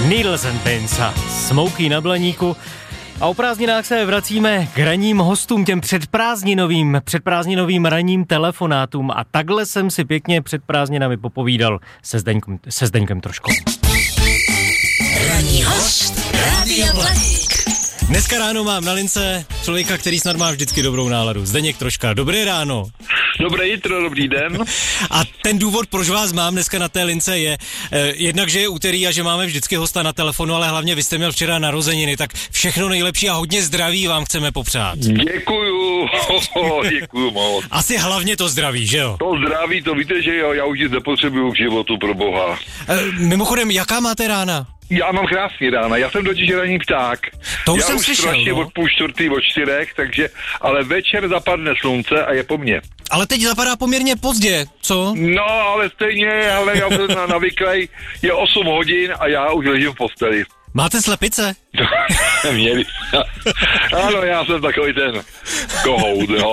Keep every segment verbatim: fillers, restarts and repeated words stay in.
Needles and Pins a Smokey na Blaníku. A o prázdninách se vracíme k ranním hostům, těm předprázdninovým, předprázdninovým ranním telefonátům. A takhle jsem si pěkně před prázdninami popovídal se Zdeňkem, se Zdeňkem Troškou. Ranní host Rádia Blaník. Dneska ráno mám na lince člověka, který snad má vždycky dobrou náladu. Zdeněk Troška, dobré ráno. Dobré jitro, dobrý den. A ten důvod, proč vás mám dneska na té lince je eh, jednak, že je úterý a že máme vždycky hosta na telefonu, ale hlavně vy jste měl včera narozeniny, tak všechno nejlepší a hodně zdraví vám chceme popřát. Děkuju, děkuju moc. Asi hlavně to zdraví, že jo? To zdraví, to víte, že jo, já už nic nepotřebuju k životu, pro boha. Eh, mimochodem, jaká máte rána? Já mám krásný rána, já jsem totiž ranní pták. To už já jsem už slyšel, strašně no. od půl čtvrtý, od čtyřech, takže, ale večer zapadne slunce a je po mně. Ale teď zapadá poměrně pozdě, co? No, ale stejně, ale já jsem na, navyklej, je osm hodin a já už ležím v posteli. Máte slepice? Měli. Ano, já jsem takový ten kohout, no.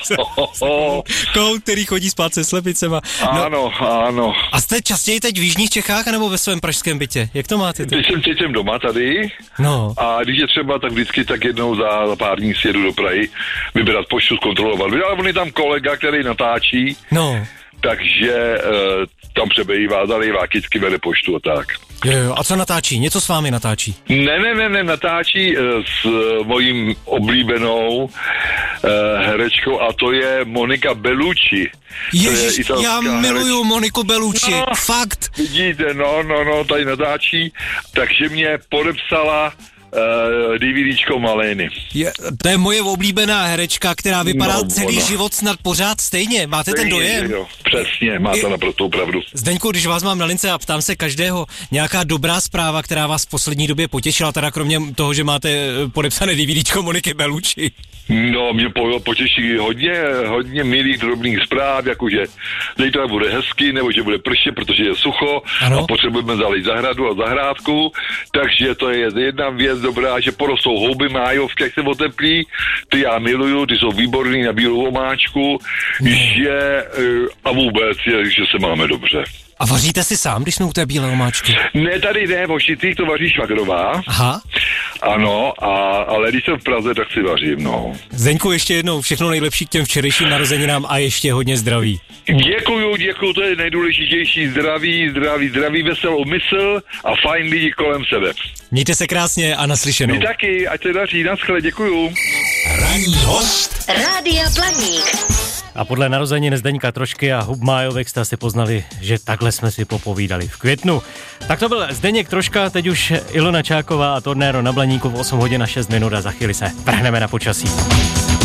Kohout, který chodí spát se slepicema. No. Ano, ano. A jste častěji teď v jižních Čechách, nebo ve svém pražském bytě? Jak to máte teď? Teď jsem, teď jsem doma tady. No. A když je třeba, tak vždycky tak jednou za, za pár dní sjedu do Prahy vybrat poštu, zkontrolovat. Ale on je tam kolega, který natáčí. No. Takže e, tam přebývá, zalejvá kytky, vede poštu a tak. Jo, jo, a co natáčí? Něco s vámi natáčí? Ne, ne, ne, ne, natáčí e, s e, mojí oblíbenou e, herečkou a to je Monika Bellucci. Ježiš, já miluju herečka. Moniku Bellucci, no, fakt. Vidíte, no, no, no, tady natáčí, takže mě podepsala Uh, DVDčko Malény. Je, to je moje oblíbená herečka, která vypadá no, celý ono. život snad pořád stejně. Máte stejně, ten dojem? Jo, přesně, máte naprosto pravdu. Zdeňku, když vás mám na lince a ptám se každého, nějaká dobrá zpráva, která vás v poslední době potěšila, teda kromě toho, že máte podepsané DVDčko Moniky Bellucci. No, mě potěší hodně, hodně milých drobných zpráv, jakože zítra bude hezky, nebo že bude pršet, protože je sucho, ano. A potřebujeme zalít zahradu a zahrádku, takže to je jedna věc dobrá, že porostou houby májovky, jak se oteplí, ty já miluju, ty jsou výborný na bílou omáčku, no. že a vůbec je, že se máme dobře. A vaříte si sám, když jsme u té bílé omáčky? Ne, tady ne, v Ošicích to vaří švagrová. Aha. Ano, a, ale když jsem v Praze, tak si vařím, no. Zdeňku, ještě jednou všechno nejlepší k těm včerejším narozeninám a ještě hodně zdraví. Děkuju, děkuju, to je nejdůležitější, zdraví, zdraví, zdraví, veselou mysl a fajn lidi kolem sebe. Mějte se krásně a naslyšenou. Vy taky, ať se daří, naschle, děkuju. Ranní host Rádia Blaník. A podle narozenin Zdeňka Trošky a hub májovek jste asi poznali, že takhle jsme si popovídali v květnu. Tak to byl Zdeněk Troška, teď už Ilona Čáková a Tornéro na Blaníku v osm hodin a šest minut a za chvíli se vrhneme na počasí.